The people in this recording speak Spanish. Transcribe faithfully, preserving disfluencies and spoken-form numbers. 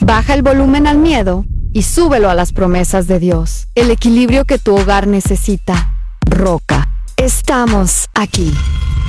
Baja el volumen al miedo y súbelo a las promesas de Dios. El equilibrio que tu hogar necesita. Roca. Estamos aquí.